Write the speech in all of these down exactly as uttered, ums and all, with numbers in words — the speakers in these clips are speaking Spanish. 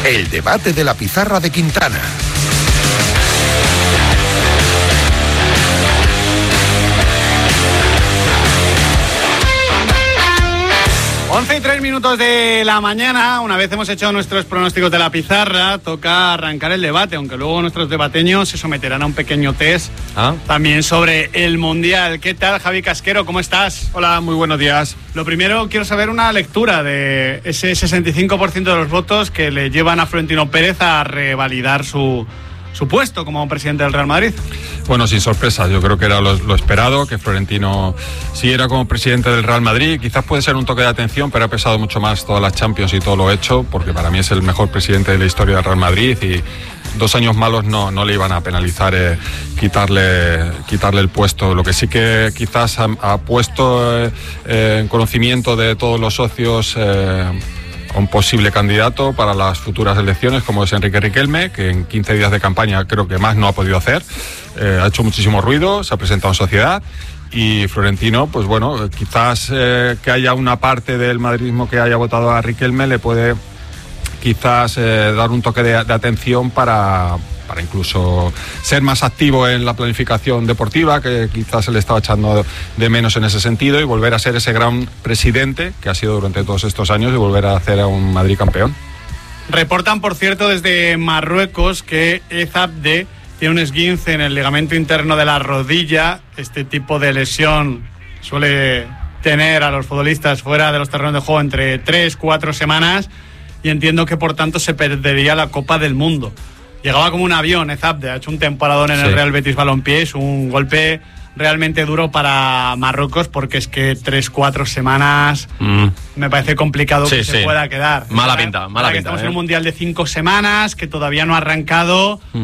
El debate de la pizarra de Quintana. once y tres minutos de la mañana, una vez hemos hecho nuestros pronósticos de la pizarra, toca arrancar el debate, aunque luego nuestros debateños se someterán a un pequeño test ¿Ah? también sobre el Mundial. ¿Qué tal, Javi Casquero? ¿Cómo estás? Hola, muy buenos días. Lo primero, quiero saber una lectura de ese sesenta y cinco por ciento de los votos que le llevan a Florentino Pérez a revalidar su... su puesto como presidente del Real Madrid. Bueno, sin sorpresa, yo creo que era lo, lo esperado, que Florentino siguiera como presidente del Real Madrid. Quizás puede ser un toque de atención, pero ha pesado mucho más todas las Champions y todo lo hecho, porque para mí es el mejor presidente de la historia del Real Madrid y dos años malos no, no le iban a penalizar eh, quitarle, quitarle el puesto. Lo que sí que quizás ha, ha puesto eh, eh, en conocimiento de todos los socios eh, un posible candidato para las futuras elecciones, como es Enrique Riquelme, que en quince días de campaña creo que más no ha podido hacer. Eh, ha hecho muchísimo ruido, se ha presentado en sociedad y Florentino, pues bueno, quizás eh, que haya una parte del madridismo que haya votado a Riquelme le puede quizás eh, dar un toque de, de atención para... para incluso ser más activo en la planificación deportiva, que quizás se le estaba echando de menos en ese sentido, y volver a ser ese gran presidente que ha sido durante todos estos años y volver a hacer a un Madrid campeón. Reportan, por cierto, desde Marruecos que Ezabde tiene un esguince en el ligamento interno de la rodilla. Este tipo de lesión suele tener a los futbolistas fuera de los terrenos de juego entre tres, cuatro semanas, y entiendo que por tanto se perdería la Copa del Mundo. Llegaba como un avión, Ezabde, ha hecho un temporadón en sí. el Real Betis Balompié, es un golpe realmente duro para Marruecos, porque es que tres, cuatro semanas mm. me parece complicado sí, que sí. se pueda quedar. Mala ¿verdad? pinta, mala pinta. Estamos ¿eh? en un mundial de cinco semanas, que todavía no ha arrancado, mm.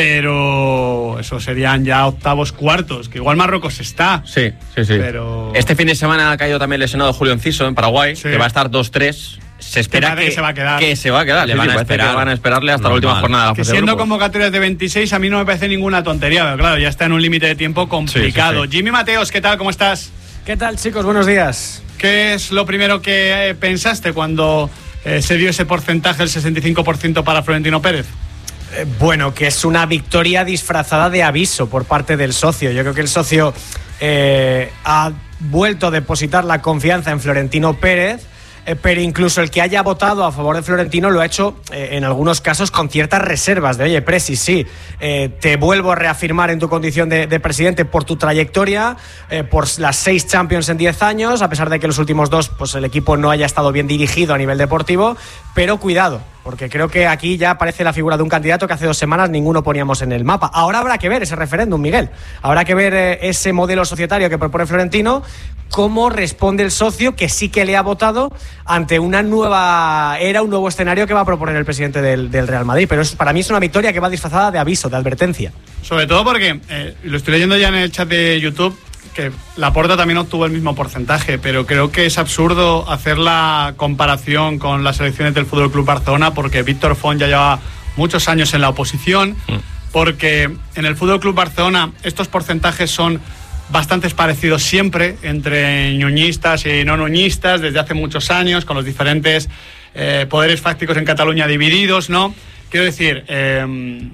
pero eso serían ya octavos, cuartos, que igual Marruecos está. Sí, sí, sí. Pero... Este fin de semana ha caído también lesionado Julio Enciso en Paraguay, sí. que va a estar dos tres. Se espera que, que se va a quedar. Que se va a quedar. Le sí, van, sí, a esperar. Que van a esperarle hasta Normal. la última jornada. Que siendo convocatorias de veintiséis a mí no me parece ninguna tontería, pero claro, ya está en un límite de tiempo complicado. Sí, sí, sí. Jimmy Mateos, ¿qué tal? ¿Cómo estás? ¿Qué tal, chicos? Buenos días. ¿Qué es lo primero que eh, pensaste cuando eh, se dio ese porcentaje, el sesenta y cinco por ciento para Florentino Pérez? Eh, bueno, que es una victoria disfrazada de aviso por parte del socio. Yo creo que el socio eh, ha vuelto a depositar la confianza en Florentino Pérez, pero incluso el que haya votado a favor de Florentino lo ha hecho eh, en algunos casos con ciertas reservas de, oye, Presi, sí, eh, te vuelvo a reafirmar en tu condición de, de presidente por tu trayectoria, eh, por las seis Champions en diez años, a pesar de que los últimos dos pues el equipo no haya estado bien dirigido a nivel deportivo, pero cuidado, porque creo que aquí ya aparece la figura de un candidato que hace dos semanas ninguno poníamos en el mapa. Ahora habrá que ver ese referéndum, Miguel, habrá que ver eh, ese modelo societario que propone Florentino, cómo responde el socio que sí que le ha votado ante una nueva era, un nuevo escenario que va a proponer el presidente del, del Real Madrid. Pero es, para mí es una victoria que va disfrazada de aviso, de advertencia. Sobre todo porque, eh, lo estoy leyendo ya en el chat de YouTube, que Laporta también obtuvo el mismo porcentaje, pero creo que es absurdo hacer la comparación con las elecciones del F C Barcelona, porque Víctor Font ya lleva muchos años en la oposición, mm. porque en el F C Barcelona estos porcentajes son bastantes parecidos siempre entre ñuñistas y no ñuñistas desde hace muchos años, con los diferentes eh, poderes fácticos en Cataluña divididos, ¿no? Quiero decir, eh,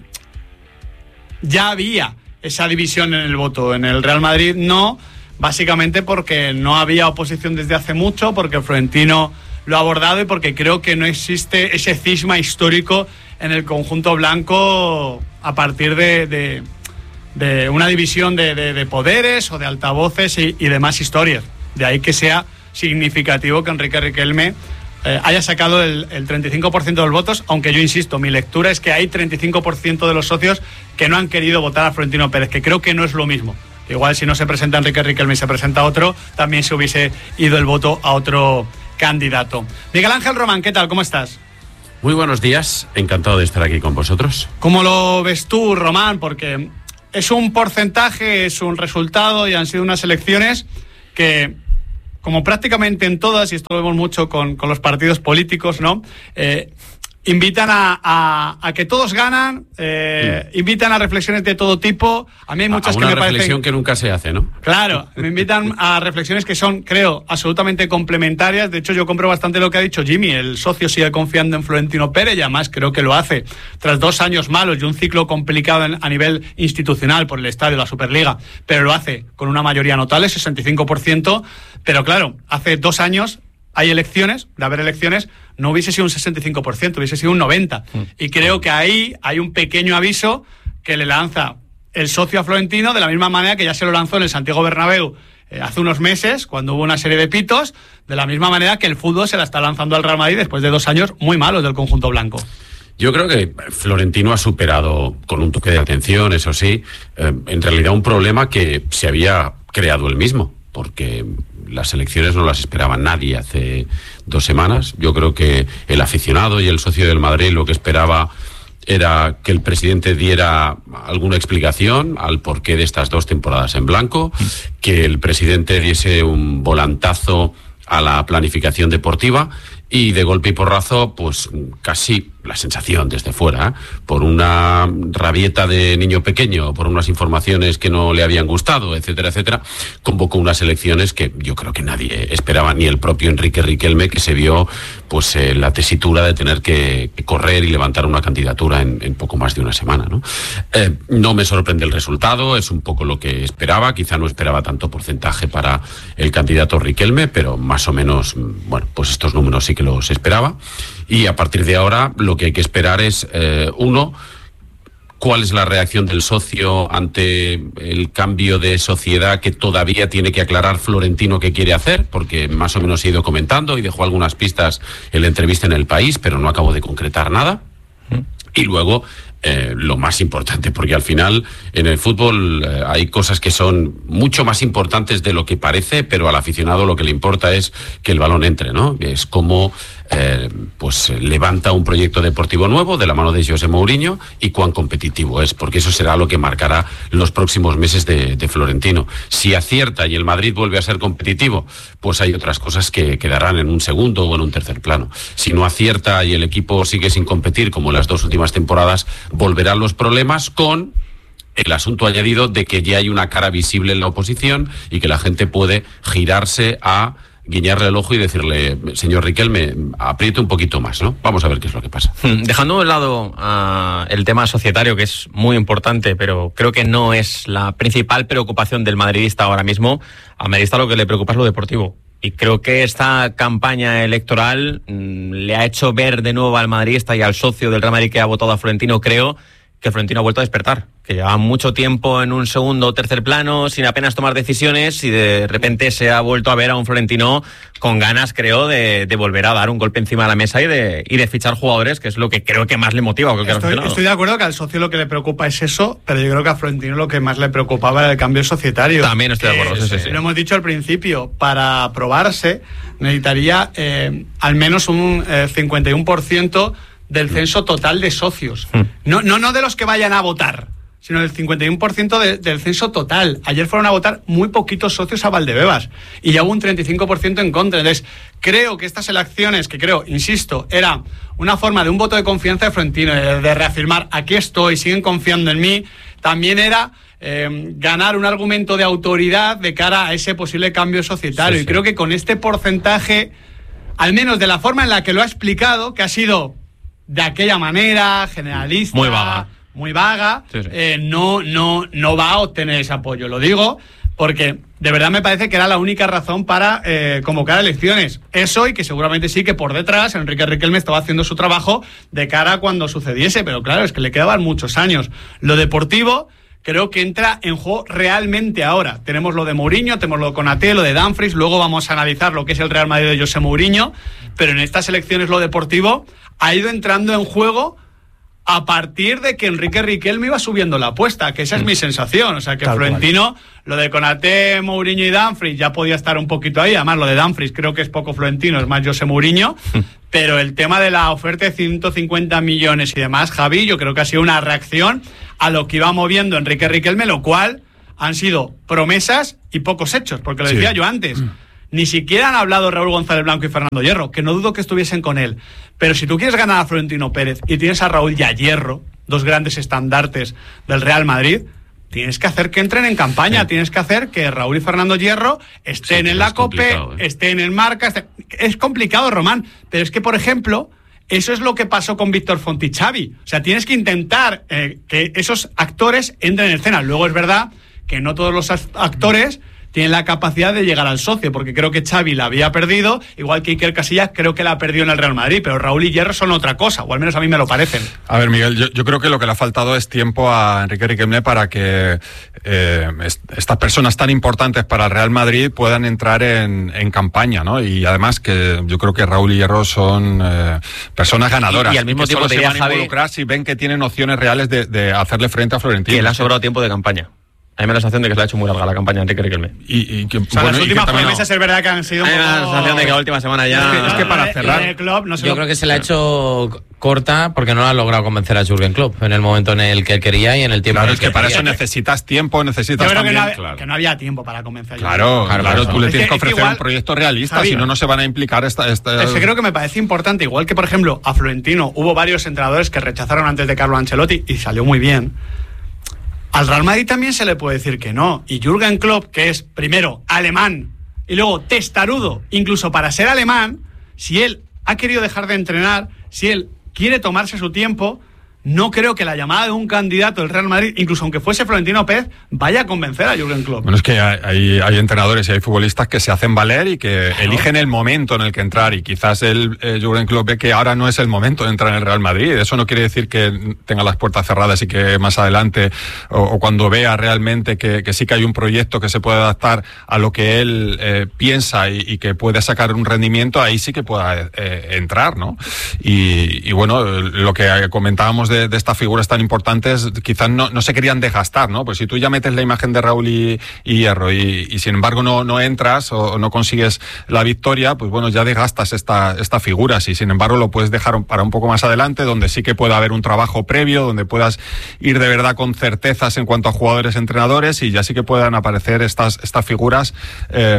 ya había esa división en el voto. En el Real Madrid no, básicamente porque no había oposición desde hace mucho, porque el Florentino lo ha abordado y porque creo que no existe ese cisma histórico en el conjunto blanco a partir de... de de una división de, de, de poderes o de altavoces y, y demás historias. De ahí que sea significativo que Enrique Riquelme eh, haya sacado el, el treinta y cinco por ciento de los votos, aunque yo insisto, mi lectura es que hay treinta y cinco por ciento de los socios que no han querido votar a Florentino Pérez, que creo que no es lo mismo. Igual si no se presenta Enrique Riquelme y se presenta otro, también se hubiese ido el voto a otro candidato. Miguel Ángel Román, ¿qué tal? ¿Cómo estás? Muy buenos días, encantado de estar aquí con vosotros. ¿Cómo lo ves tú, Román? Porque es un porcentaje, es un resultado y han sido unas elecciones que, como prácticamente en todas, y esto lo vemos mucho con, con los partidos políticos, ¿no? Eh, invitan a, a, a que todos ganan, eh, mm. invitan a reflexiones de todo tipo. A mí hay muchas a que una me parecen... reflexión que nunca se hace, ¿no? Claro, me invitan a reflexiones que son, creo, absolutamente complementarias. De hecho, yo compro bastante lo que ha dicho Jimmy. El socio sigue confiando en Florentino Pérez y además creo que lo hace tras dos años malos y un ciclo complicado en, a nivel institucional por el estadio, la Superliga, pero lo hace con una mayoría notable, sesenta y cinco por ciento. Pero claro, hace dos años hay elecciones, de haber elecciones, no hubiese sido un sesenta y cinco por ciento, hubiese sido un noventa por ciento. Y creo que ahí hay un pequeño aviso que le lanza el socio a Florentino de la misma manera que ya se lo lanzó en el Santiago Bernabéu eh, hace unos meses, cuando hubo una serie de pitos, de la misma manera que el fútbol se la está lanzando al Real Madrid después de dos años muy malos del conjunto blanco. Yo creo que Florentino ha superado, con un toque de atención, eso sí, eh, en realidad un problema que se había creado él mismo, porque las elecciones no las esperaba nadie hace dos semanas. Yo creo que el aficionado y el socio del Madrid lo que esperaba era que el presidente diera alguna explicación al porqué de estas dos temporadas en blanco, que el presidente diese un volantazo a la planificación deportiva y de golpe y porrazo, pues casi la sensación desde fuera, ¿eh? por una rabieta de niño pequeño, por unas informaciones que no le habían gustado, etcétera, etcétera, convocó unas elecciones que yo creo que nadie esperaba, ni el propio Enrique Riquelme, que se vio pues eh, la tesitura de tener que, que correr y levantar una candidatura en, en poco más de una semana, ¿no? Eh, no me sorprende el resultado, es un poco lo que esperaba, quizá no esperaba tanto porcentaje para el candidato Riquelme, pero más o menos, bueno, pues estos números sí que los esperaba. Y a partir de ahora lo que hay que esperar es, eh, uno, cuál es la reacción del socio ante el cambio de sociedad que todavía tiene que aclarar Florentino qué quiere hacer, porque más o menos se ha ido comentando y dejó algunas pistas en la entrevista en El País, pero no acabó de concretar nada. Y luego, eh, lo más importante, porque al final en el fútbol eh, hay cosas que son mucho más importantes de lo que parece, pero al aficionado lo que le importa es que el balón entre, ¿no? Es como eh, pues levanta un proyecto deportivo nuevo de la mano de José Mourinho y cuán competitivo es, porque eso será lo que marcará los próximos meses de, de Florentino. Si acierta y el Madrid vuelve a ser competitivo, pues hay otras cosas que quedarán en un segundo o en un tercer plano. Si no acierta y el equipo sigue sin competir como en las dos últimas temporadas, volverán los problemas con el asunto añadido de que ya hay una cara visible en la oposición y que la gente puede girarse a guiñarle el ojo y decirle, señor Riquelme, apriete un poquito más, ¿no? Vamos a ver qué es lo que pasa. Dejando de lado uh, el tema societario, que es muy importante, pero creo que no es la principal preocupación del madridista ahora mismo. Al madridista lo que le preocupa es lo deportivo. Y creo que esta campaña electoral mmm, le ha hecho ver de nuevo al madridista y al socio del Real Madrid que ha votado a Florentino, creo que Florentino ha vuelto a despertar, que lleva mucho tiempo en un segundo o tercer plano sin apenas tomar decisiones y de repente se ha vuelto a ver a un Florentino con ganas, creo, de, de volver a dar un golpe encima de la mesa y de, y de fichar jugadores, que es lo que creo que más le motiva. Que estoy, estoy de acuerdo que al socio lo que le preocupa es eso, pero yo creo que a Florentino lo que más le preocupaba era el cambio societario. También estoy de acuerdo, sí, sí, sí. Lo hemos dicho al principio, para aprobarse necesitaría eh, al menos un eh, cincuenta y uno por ciento del censo total de socios. Mm. No, no, no de los que vayan a votar, sino del cincuenta y uno por ciento de, del censo total. Ayer fueron a votar muy poquitos socios a Valdebebas y ya hubo un treinta y cinco por ciento en contra. Entonces, creo que estas elecciones, que creo, insisto, era una forma de un voto de confianza de Florentino, de, de reafirmar, aquí estoy, siguen confiando en mí, también era eh, ganar un argumento de autoridad de cara a ese posible cambio societario. Sí, sí. Y creo que con este porcentaje, al menos de la forma en la que lo ha explicado, que ha sido de aquella manera, generalista, muy vaga, muy vaga sí, sí. Eh, no, no, no va a obtener ese apoyo. Lo digo porque de verdad me parece que era la única razón para eh, convocar elecciones. Eso, y que seguramente sí que por detrás Enrique Riquelme estaba haciendo su trabajo de cara a cuando sucediese, pero claro, es que le quedaban muchos años. Lo deportivo creo que entra en juego realmente ahora. Tenemos lo de Mourinho, tenemos lo de Konaté, lo de Dumfries, luego vamos a analizar lo que es el Real Madrid de José Mourinho, pero en estas elecciones lo deportivo ha ido entrando en juego a partir de que Enrique Riquelme iba subiendo la apuesta, que esa es mi sensación. O sea, que Tal Florentino, cual. Lo de Konaté, Mourinho y Dumfries ya podía estar un poquito ahí. Además, lo de Dumfries creo que es poco Florentino, es más José Mourinho. Pero el tema de la oferta de ciento cincuenta millones y demás, Javi, yo creo que ha sido una reacción a lo que iba moviendo Enrique Riquelme, lo cual han sido promesas y pocos hechos, porque lo decía sí. yo antes. Ni siquiera han hablado Raúl González Blanco y Fernando Hierro, que no dudo que estuviesen con él. Pero si tú quieres ganar a Florentino Pérez y tienes a Raúl y a Hierro, dos grandes estandartes del Real Madrid, tienes que hacer que entren en campaña, sí. Tienes que hacer que Raúl y Fernando Hierro estén sí, en la COPE, ¿eh? estén en Marca. Estén... Es complicado, Román, pero es que, por ejemplo, eso es lo que pasó con Víctor Font y Xavi. O sea, tienes que intentar eh, que esos actores entren en escena. Luego es verdad que no todos los actores tienen la capacidad de llegar al socio, porque creo que Xavi la había perdido, igual que Iker Casillas creo que la ha perdido en el Real Madrid, pero Raúl y Hierro son otra cosa, o al menos a mí me lo parecen. A ver, Miguel, yo, yo creo que lo que le ha faltado es tiempo a Enrique Riquelme para que eh, est- estas personas tan importantes para el Real Madrid puedan entrar en, en campaña, ¿no? Y además que yo creo que Raúl y Hierro son eh, personas ganadoras. Y, y al mismo y que tiempo solo se van a Javi, involucrar si ven que tienen opciones reales de, de hacerle frente a Florentino. Que le ha sobrado tiempo de campaña. A mí me da la sensación de que se le ha hecho muy larga la campaña de Enrique Riquelme. Y, y que, o sea, bueno, las últimas también, promesas no. es verdad que han sido un Hay poco... una sensación de que la última semana ya... Es que, es que para cerrar... Eh, Klopp, no yo lo... creo que se le ha hecho corta porque no lo ha logrado convencer a Jürgen Klopp en el momento en el que quería y en el tiempo Claro, en el es que, que para quería. eso necesitas tiempo, necesitas Yo creo también... que no, había, claro. que no había tiempo para convencer a Claro, claro, claro, tú le es tienes que, que ofrecer es que igual, un proyecto realista, Javi, si no, no se van a implicar esta... esta... Es que creo que me parece importante, igual que, por ejemplo, a Florentino hubo varios entrenadores que rechazaron antes de Carlo Ancelotti y salió muy bien. Al Real Madrid también se le puede decir que no. Y Jürgen Klopp, que es primero alemán y luego testarudo, incluso para ser alemán, si él ha querido dejar de entrenar, si él quiere tomarse su tiempo, no creo que la llamada de un candidato del Real Madrid, incluso aunque fuese Florentino Pérez, vaya a convencer a Jürgen Klopp. Bueno, es que hay, hay, hay entrenadores y hay futbolistas que se hacen valer y que claro. eligen el momento en el que entrar, y quizás el eh, Jürgen Klopp ve que ahora no es el momento de entrar en el Real Madrid. Eso no quiere decir que tenga las puertas cerradas y que más adelante o, o cuando vea realmente que, que sí que hay un proyecto que se puede adaptar a lo que él eh, piensa y, y que puede sacar un rendimiento, ahí sí que pueda eh, entrar, ¿no? Y, y bueno, lo que comentábamos de De, de estas figuras tan importantes quizás no, no se querían desgastar, ¿no? Pues si tú ya metes la imagen de Raúl y, y Hierro y, y sin embargo no, no entras o, o no consigues la victoria, pues bueno, ya desgastas esta, esta figuras y sin embargo lo puedes dejar para un poco más adelante, donde sí que pueda haber un trabajo previo, donde puedas ir de verdad con certezas en cuanto a jugadores, entrenadores, y ya sí que puedan aparecer estas, estas figuras eh,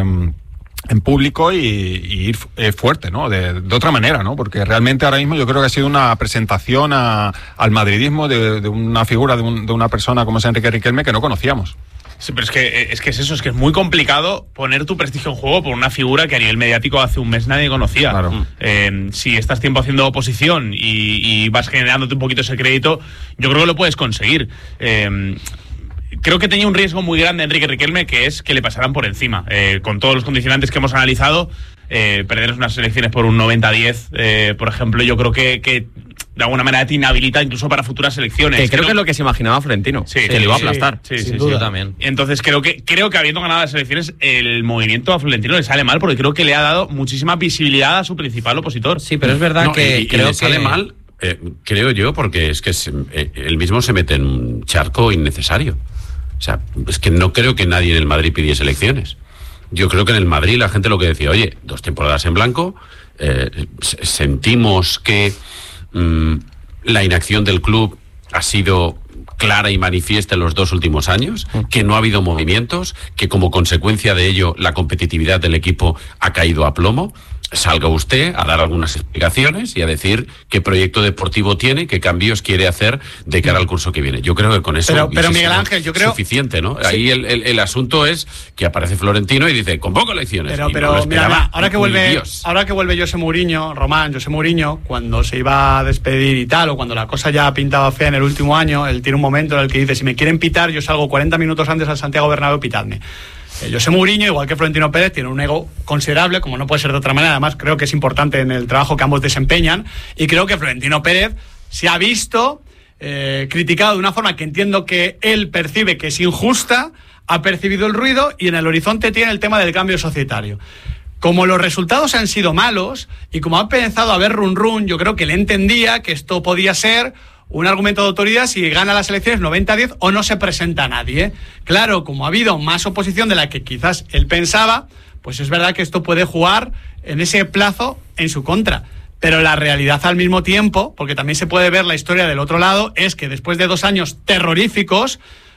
en público y, y ir eh, fuerte, ¿no? De, de otra manera, ¿no? Porque realmente ahora mismo yo creo que ha sido una presentación a, al madridismo de, de una figura, de, un, de una persona como es Enrique Riquelme que no conocíamos. Sí, pero es que, es que es eso, es que es muy complicado poner tu prestigio en juego por una figura que a nivel mediático hace un mes nadie conocía. Claro. Eh, si estás tiempo haciendo oposición y, y vas generándote un poquito ese crédito, yo creo que lo puedes conseguir. Eh, Creo que tenía un riesgo muy grande Enrique Riquelme, que es que le pasaran por encima. Eh, con todos los condicionantes que hemos analizado, eh, perder unas elecciones por un noventa diez, eh, por ejemplo, yo creo que, que de alguna manera te inhabilita incluso para futuras elecciones. Que creo creo que es lo que se imaginaba Florentino, sí, que sí, le iba a sí, aplastar. Sí, sí, sin sí, duda sí. también. Entonces creo que, creo que habiendo ganado las elecciones, el movimiento a Florentino le sale mal, porque creo que le ha dado muchísima visibilidad a su principal opositor. Sí, pero es verdad No, que y, y creo le que sale mal, eh, creo yo, porque es que se, eh, él mismo se mete en un charco innecesario. O sea, es que no creo que nadie en el Madrid pidiese elecciones. Yo creo que en el Madrid la gente lo que decía, oye, dos temporadas en blanco, eh, sentimos que mmm, la inacción del club ha sido clara y manifiesta en los dos últimos años, que no ha habido movimientos, que como consecuencia de ello la competitividad del equipo ha caído a plomo. Salga usted a dar algunas explicaciones y a decir qué proyecto deportivo tiene, qué cambios quiere hacer de cara al curso que viene. Yo creo que con eso pero, pero es Miguel Ángel, yo creo suficiente, ¿no? Sí. Ahí el, el, el asunto es que aparece Florentino y dice, convoco elecciones. Pero, y pero no lo mira, esperaba mira, ahora que ni vuelve, Dios. ahora que vuelve José Mourinho, Román, José Mourinho, cuando se iba a despedir y tal, o cuando la cosa ya pintaba fea en el último año, él tiene un momento en el que dice, si me quieren pitar, yo salgo cuarenta minutos antes al Santiago Bernabéu, pitadme. Eh, José Mourinho, igual que Florentino Pérez, tiene un ego considerable, como no puede ser de otra manera. Además, creo que es importante en el trabajo que ambos desempeñan. Y creo que Florentino Pérez se ha visto eh, criticado de una forma que entiendo que él percibe que es injusta, ha percibido el ruido y en el horizonte tiene el tema del cambio societario. Como los resultados han sido malos y como ha empezado a haber run run, yo creo que él entendía que esto podía ser un argumento de autoridad si gana las elecciones noventa a diez o no se presenta nadie. Claro, como ha habido más oposición de la que quizás él pensaba, pues es verdad que esto puede jugar en ese plazo en su contra. Pero la realidad al mismo tiempo, porque también se puede ver la historia del otro lado, es que después de dos años terroríficos,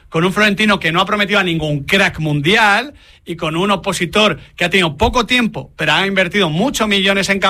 con un Florentino que no ha prometido a ningún crack mundial y con un opositor que ha tenido poco tiempo, pero ha invertido muchos millones en campaña.